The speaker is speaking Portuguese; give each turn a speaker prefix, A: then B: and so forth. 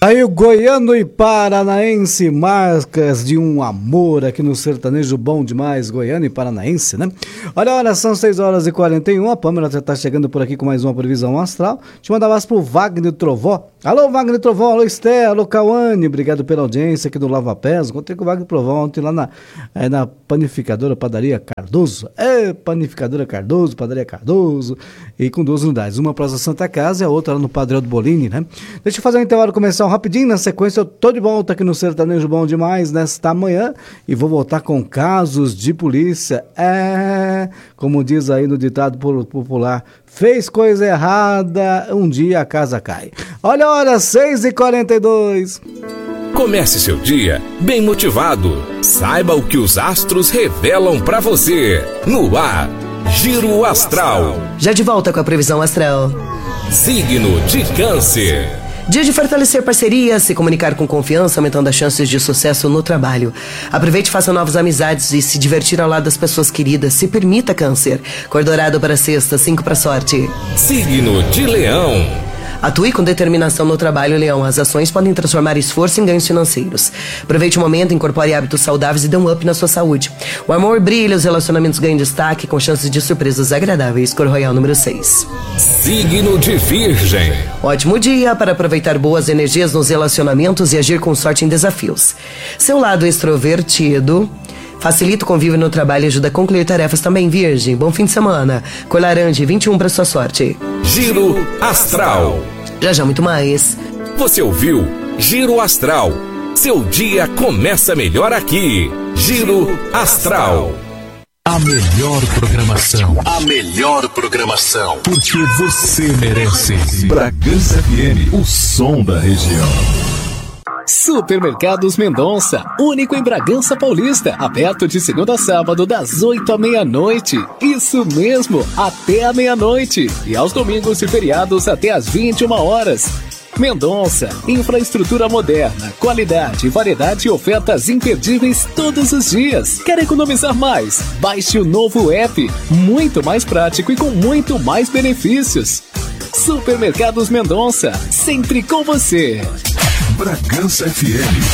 A: Aí o goiano e paranaense, marcas de um amor aqui no sertanejo bom demais, goiano e paranaense, né? Olha a hora, são 6h41, a Pâmela já tá chegando por aqui com mais uma previsão astral. Deixa eu mandar um abraço pro Wagner Trovó. Alô, Wagner Trovó, alô, Esther, alô, Cauane, obrigado pela audiência aqui do Lava Pés. Encontrei com o Wagner Trovó ontem lá na panificadora Padaria Cardoso. Panificadora Cardoso, Padaria Cardoso, e com 2 unidades, uma Praça Santa Casa e a outra lá no Padre Aldo Bolini, né? Deixa eu fazer um intervalo comercial rapidinho, na sequência eu tô de volta aqui no Sertanejo Bom Demais nesta manhã e vou voltar com casos de polícia. Como diz aí no ditado popular, fez coisa errada, um dia a casa cai. Olha a hora, 6h42.
B: Comece seu dia bem motivado. Saiba o que os astros revelam pra você. No ar, Giro Astral.
C: Já de volta com a previsão astral.
B: Signo de Câncer.
C: Dia de fortalecer parcerias, se comunicar com confiança, aumentando as chances de sucesso no trabalho. Aproveite e faça novas amizades e se divertir ao lado das pessoas queridas. Se permita, Câncer. Cor dourado para sexta, 5 para sorte.
B: Signo de Leão.
C: Atue com determinação no trabalho, Leão. As ações podem transformar esforço em ganhos financeiros. Aproveite o momento, incorpore hábitos saudáveis e dê um up na sua saúde. O amor brilha, os relacionamentos ganham destaque com chances de surpresas agradáveis. Cor royal número 6.
B: Signo de Virgem.
C: Ótimo dia para aproveitar boas energias nos relacionamentos e agir com sorte em desafios. Seu lado extrovertido facilita o convívio no trabalho e ajuda a concluir tarefas também, Virgem. Bom fim de semana. Cor laranja, 21 para sua sorte.
B: Giro Astral.
C: Já muito mais.
B: Você ouviu Giro Astral. Seu dia começa melhor aqui. Giro Astral.
D: A melhor programação.
B: A melhor programação.
D: Porque você merece. Bragança FM, o som da região.
E: Supermercados Mendonça, único em Bragança Paulista, aberto de segunda a sábado das 8 à meia-noite. Isso mesmo, até a meia-noite. E aos domingos e feriados até às 21 horas. Mendonça, infraestrutura moderna, qualidade, variedade e ofertas imperdíveis todos os dias. Quer economizar mais? Baixe o novo app, muito mais prático e com muito mais benefícios. Supermercados Mendonça, sempre com você.
D: Bragança FM.